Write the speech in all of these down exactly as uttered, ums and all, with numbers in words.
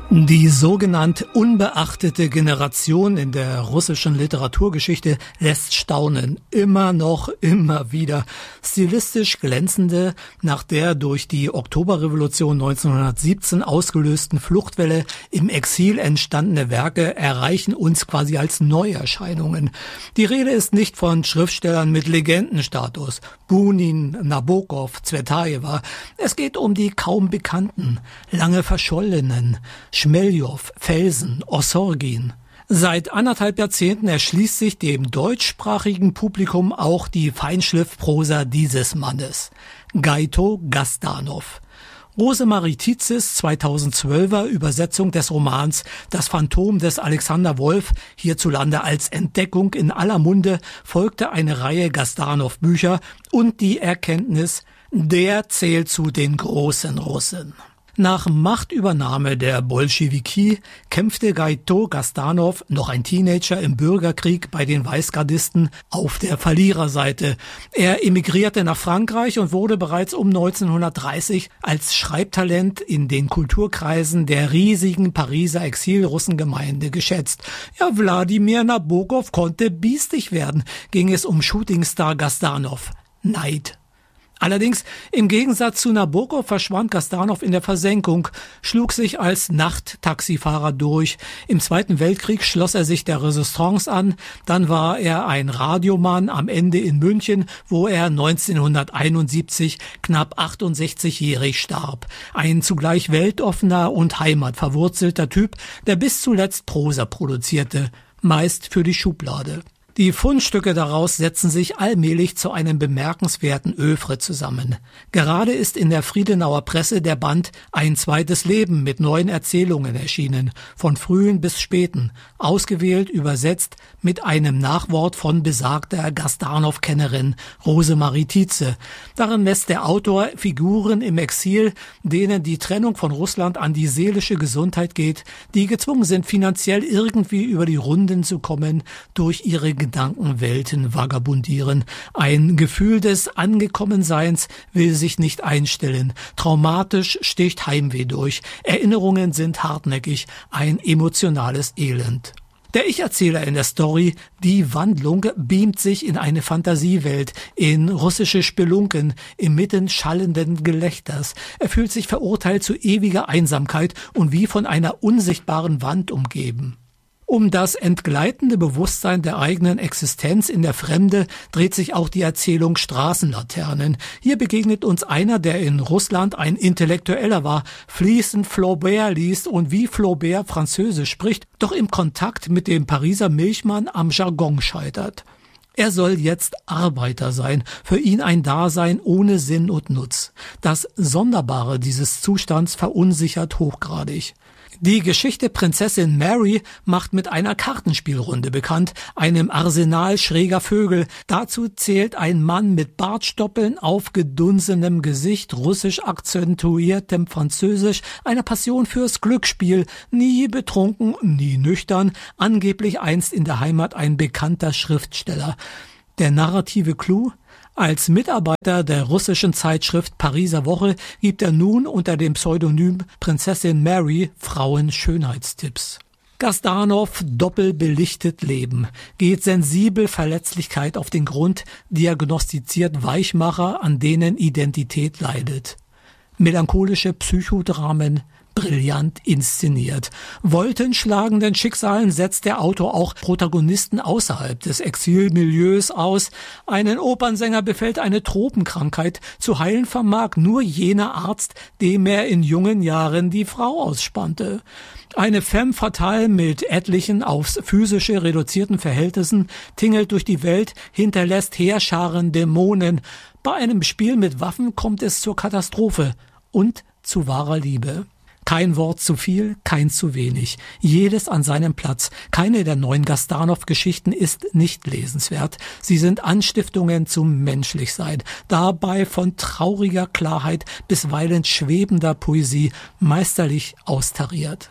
Die sogenannte unbeachtete Generation in der russischen Literaturgeschichte lässt staunen. Immer noch, immer wieder. Stilistisch glänzende, nach der durch die Oktoberrevolution neunzehnhundertsiebzehn ausgelösten Fluchtwelle im Exil entstandene Werke erreichen uns quasi als Neuerscheinungen. Die Rede ist nicht von Schriftstellern mit Legendenstatus, Bunin, Nabokov, Zvetajewa. Es geht um die kaum bekannten, lange verschollenen, Schmeljow, Felsen, Ossorgin. Seit anderthalb Jahrzehnten erschließt sich dem deutschsprachigen Publikum auch die Feinschliffprosa dieses Mannes. Gaito Gastanov. Rosemarie Tizis zweitausendzwölfer Übersetzung des Romans Das Phantom des Alexander Wolf, hierzulande als Entdeckung in aller Munde, folgte eine Reihe Gastanov-Bücher und die Erkenntnis, der zählt zu den großen Russen. Nach Machtübernahme der Bolschewiki kämpfte Gaito Gastanov, noch ein Teenager, im Bürgerkrieg bei den Weißgardisten auf der Verliererseite. Er emigrierte nach Frankreich und wurde bereits um neunzehnhundertdreißig als Schreibtalent in den Kulturkreisen der riesigen Pariser Exilrussengemeinde geschätzt. Ja, Wladimir Nabokov konnte biestig werden, ging es um Shootingstar Gastanov. Neid. Allerdings, im Gegensatz zu Nabokov verschwand Gastanov in der Versenkung, schlug sich als Nachttaxifahrer durch. Im Zweiten Weltkrieg schloss er sich der Resistance an. Dann war er ein Radiomann, am Ende in München, wo er neunzehnhunderteinundsiebzig knapp achtundsechzigjährig starb. Ein zugleich weltoffener und heimatverwurzelter Typ, der bis zuletzt Prosa produzierte, meist für die Schublade. Die Fundstücke daraus setzen sich allmählich zu einem bemerkenswerten Œuvre zusammen. Gerade ist in der Friedenauer Presse der Band Ein zweites Leben mit neuen Erzählungen erschienen, von frühen bis späten, ausgewählt, übersetzt mit einem Nachwort von besagter Gastanov-Kennerin Rosemarie Tize. Darin lässt der Autor Figuren im Exil, denen die Trennung von Russland an die seelische Gesundheit geht, die gezwungen sind, finanziell irgendwie über die Runden zu kommen, durch ihre Gedankenwelten vagabundieren. Ein Gefühl des Angekommenseins will sich nicht einstellen. Traumatisch sticht Heimweh durch. Erinnerungen sind hartnäckig. Ein emotionales Elend. Der Ich-Erzähler in der Story, die Wandlung, beamt sich in eine Fantasiewelt, in russische Spelunken, inmitten schallenden Gelächters. Er fühlt sich verurteilt zu ewiger Einsamkeit und wie von einer unsichtbaren Wand umgeben. Um das entgleitende Bewusstsein der eigenen Existenz in der Fremde dreht sich auch die Erzählung Straßenlaternen. Hier begegnet uns einer, der in Russland ein Intellektueller war, fließend Flaubert liest und wie Flaubert Französisch spricht, doch im Kontakt mit dem Pariser Milchmann am Jargon scheitert. Er soll jetzt Arbeiter sein, für ihn ein Dasein ohne Sinn und Nutz. Das Sonderbare dieses Zustands verunsichert hochgradig. Die Geschichte Prinzessin Mary macht mit einer Kartenspielrunde bekannt, einem Arsenal schräger Vögel. Dazu zählt ein Mann mit Bartstoppeln, aufgedunsenem Gesicht, russisch akzentuiertem Französisch, einer Passion fürs Glücksspiel, nie betrunken, nie nüchtern, angeblich einst in der Heimat ein bekannter Schriftsteller. Der narrative Clou? Als Mitarbeiter der russischen Zeitschrift Pariser Woche gibt er nun unter dem Pseudonym Prinzessin Mary Frauen Schönheitstipps. Gastanov doppelbelichtet Leben, geht sensibel Verletzlichkeit auf den Grund, diagnostiziert Weichmacher, an denen Identität leidet. Melancholische Psychodramen, brillant inszeniert. Wolkenschlagenden Schicksalen setzt der Autor auch Protagonisten außerhalb des Exilmilieus aus. Einen Opernsänger befällt eine Tropenkrankheit. Zu heilen vermag nur jener Arzt, dem er in jungen Jahren die Frau ausspannte. Eine femme fatale mit etlichen aufs Physische reduzierten Verhältnissen tingelt durch die Welt, hinterlässt Heerscharen Dämonen. Bei einem Spiel mit Waffen kommt es zur Katastrophe und zu wahrer Liebe. Kein Wort zu viel, kein zu wenig. Jedes an seinem Platz. Keine der neuen Gastanov-Geschichten ist nicht lesenswert. Sie sind Anstiftungen zum Menschlichsein. Dabei von trauriger Klarheit, bisweilen schwebender Poesie, meisterlich austariert.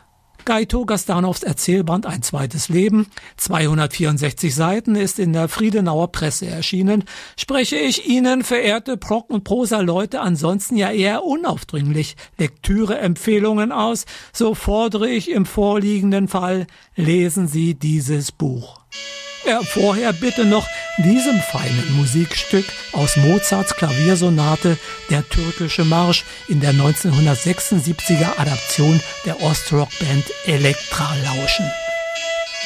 Gaito Gastanows Erzählband Ein zweites Leben, zweihundertvierundsechzig Seiten, ist in der Friedenauer Presse erschienen. Spreche ich Ihnen, verehrte Prock- und Prosa-Leute, ansonsten ja eher unaufdringlich Lektüre-Empfehlungen aus, so fordere ich im vorliegenden Fall, lesen Sie dieses Buch. Ja, vorher bitte noch diesem feinen Musikstück aus Mozarts Klaviersonate Der türkische Marsch in der neunzehnhundertsechsundsiebziger Adaption der Ostrock-Band Elektra lauschen.